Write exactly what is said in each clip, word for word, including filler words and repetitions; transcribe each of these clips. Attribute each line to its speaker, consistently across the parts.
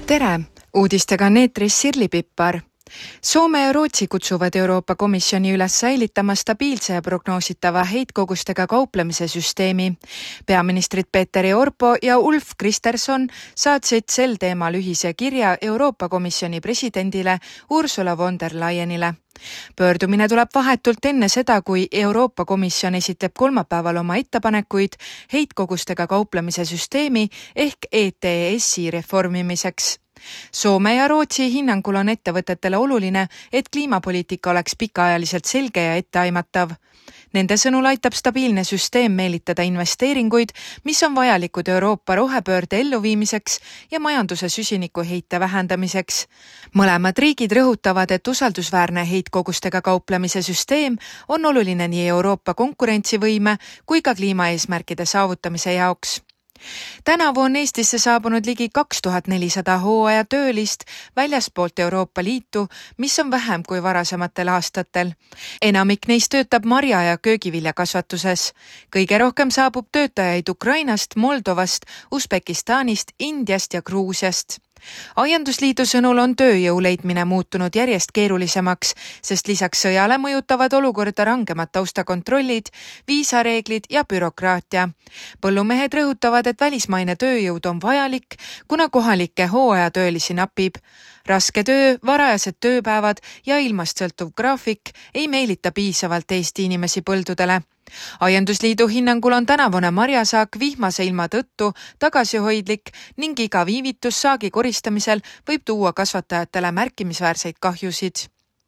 Speaker 1: Tere! Uudistega on eetris Sirli Pippar. Soome ja Rootsi kutsuvad Euroopa Komisjoni üles säilitama stabiilse ja prognoositava heitkogustega kauplemise süsteemi. Peaministrid Petteri Orpo ja Ulf Kristersson saatsid sel teemal ühise kirja Euroopa Komisjoni presidendile Ursula von der Leyenile. Pöördumine tuleb vahetult enne seda, kui Euroopa Komisjon esitleb kolmapäeval oma ettepanekuid heitkogustega kauplemise süsteemi ehk E T S-i reformimiseks. Soome ja Rootsi hinnangul on ettevõtetele oluline, et kliimapoliitika oleks pikaajaliselt selge ja etteaimatav. Nende sõnul aitab stabiilne süsteem meelitada investeeringuid, mis on vajalikud Euroopa rohepöörde elluviimiseks ja majanduse süsinikuheite vähendamiseks. Mõlemad riigid rõhutavad, et usaldusväärne heitkogustega kauplemise süsteem on oluline nii Euroopa konkurentsivõime kui ka kliimaeesmärkide saavutamise jaoks. Tänavu on Eestisse saabunud ligi kaks tuhat nelisada hooaja töölist väljaspoolt Euroopa Liitu, mis on vähem kui varasematel aastatel. Enamik neist töötab marja- ja köögiviljakasvatuses. Kõige rohkem saabub töötajaid Ukrainast, Moldovast, Usbekistanist, Indiast ja Gruusiast. Aiandusliidu sõnul on tööjõu leidmine muutunud järjest keerulisemaks, sest lisaks sõjale mõjutavad olukorda rangemad taustakontrollid, viisareeglid ja bürokraatia. Põllumehed rõhutavad, et välismaine tööjõud on vajalik, kuna kohalikke hooajatöölisi napib. Raske töö, varajased tööpäevad ja ilmast sõltuv graafik ei meelita piisavalt Eesti inimesi põldudele. Aiandusliidu hinnangul on tänavune marjasaak vihmase ilma tõttu tagasihoidlik ning iga viivitus saagi koristamisel võib tuua kasvatajatele märkimisväärseid kahjusid.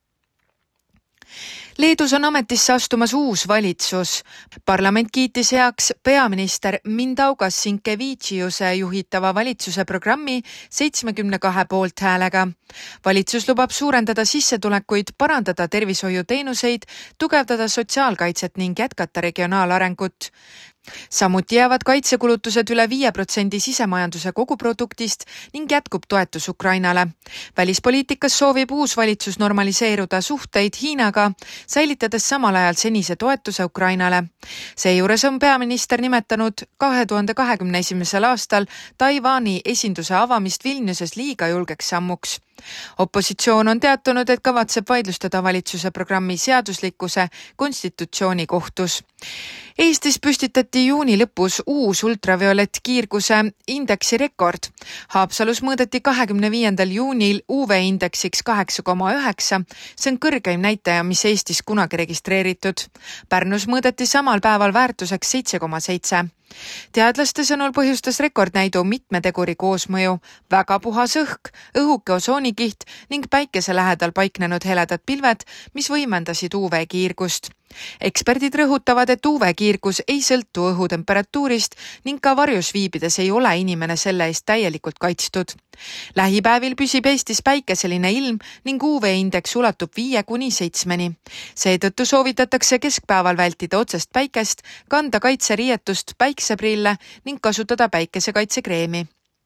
Speaker 1: Leedus on ametisse astumas uus valitsus. Parlament kiitis heaks peaminister Mindaugas Sinkevičiuse juhitava valitsuse programmi seitsekümmend kaks poolt häälega. Valitsus lubab suurendada sissetulekuid, parandada tervishoiuteenuseid, tugevdada sotsiaalkaitset ning jätkata regionaalarengut. Samuti jäävad kaitsekulutused üle viie protsendi sisemajanduse koguproduktist ning jätkub toetus Ukrainale. Välispoliitikas soovib uus valitsus normaliseeruda suhteid Hiinaga, säilitades samal ajal senise toetuse Ukrainale. Seejuures on peaminister nimetanud kahe tuhande kahekümne esimesel aastal Taiwani esinduse avamist Vilniuses liiga julgeks sammuks. Opositsioon on teatanud, et kavatseb vaidlustada valitsuse programmi seaduslikkuse konstitutsiooni kohtus. Eestis püstitati juuni lõpus uus ultraviolett kiirguse indeksi rekord. Haapsalus mõõdeti kahekümne viiendal juunil U V-indeksiks kaheksa koma üheksa. See on kõrgeim näitaja, mis Eestis kunagi registreeritud. Pärnus mõõdeti samal päeval väärtuseks seitse koma seitse. Teadlaste sõnul põhjustas rekordnäidu mitme teguri koosmõju, väga puhas õhk, õhuke osoonikiht ning päikese lähedal paiknenud heledad pilved, mis võimendasid U V-kiirgust. Eksperdid rõhutavad, et U V-kiirgus ei sõltu õhutemperatuurist ning ka varjus viibides ei ole inimene selle eest täielikult kaitstud. Lähipäevil püsib Eestis päikeseline ilm ning U V-indeks ulatub viie kuni seitsmeni. Seetõttu soovitatakse keskpäeval vältida otsest päikest, kanda kaitseriietust, päikseprille ning kasutada päikesekaitsekreemi.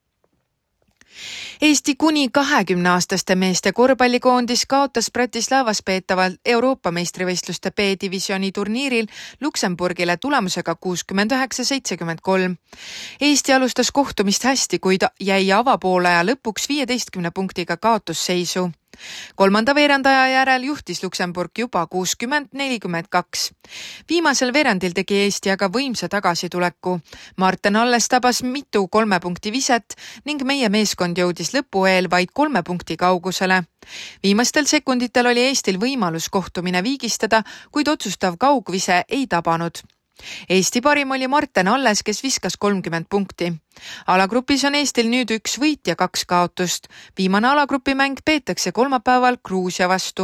Speaker 1: Eesti kuni kahekümne-aastaste meeste korvpallikoondis kaotas Bratislavas peetaval Euroopa meistrivõistluste B-divisjoni turniiril Luksemburgile tulemusega kuuskümmend üheksa seitsekümmend kolm. Eesti alustas kohtumist hästi, kuid jäi avapoolaja lõpuks viieteistkümne punktiga kaotusseisu. Kolmanda veerandaja järel juhtis Luksemburg juba kuuskümmend nelikümmend kaks. Viimasel veerandil tegi Eesti aga võimsa tagasituleku. Marten Alles tabas mitu kolme punkti viset ning meie meeskond jõudis lõpu eel vaid kolme punkti kaugusele. Viimastel sekunditel oli Eestil võimalus kohtumine viigistada, kuid otsustav kaugvise ei tabanud. Eesti parim oli Marten Alles, kes viskas kolmkümmend punkti. Alagrupis on Eestil nüüd üks võit ja kaks kaotust. Viimane alagrupi mäng peetakse kolmapäeval Gruusia vastu.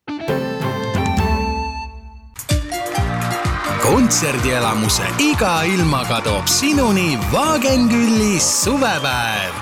Speaker 2: Kontserdielamuse iga ilmaga toob sinuni Wagenkülli suvepäev.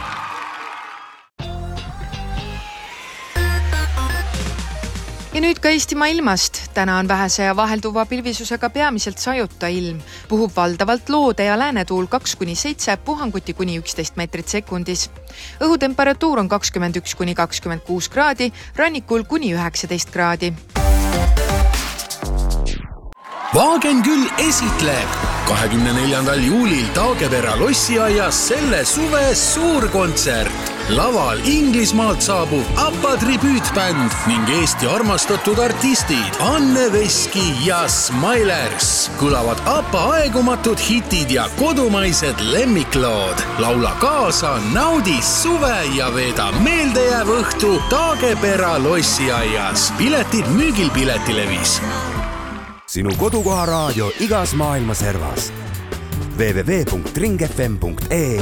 Speaker 1: Ja nüüd ka Eestimaa ilmast. Täna on vähese ja vahelduva pilvisusega peamiselt sajuta ilm. Puhub valdavalt loode ja läänetuul kaks kuni seitse, puhanguti kuni üksteist meetrit sekundis. Õhutemperatuur on kakskümmend üks kuni kakskümmend kuus kraadi, rannikul kuni üheksateist kraadi.
Speaker 2: Wagenküll esitleb kahekümne neljandal juulil Taagepera lossiaias selle suve suurkontsert. Laval Inglismaalt saabub ABBA tribüütbänd ning Eesti armastatud artistid Anne Veski ja Smilers. Kõlavad ABBA aegumatud hitid ja kodumaised lemmiklood. Laula kaasa, naudi suve ja veeda meeldejääv õhtu Taagepera lossiaias. Piletid müügil Piletilevis.
Speaker 3: Sinu kodukoha raadio igas maailma servas. w w w punkt ring f m punkt e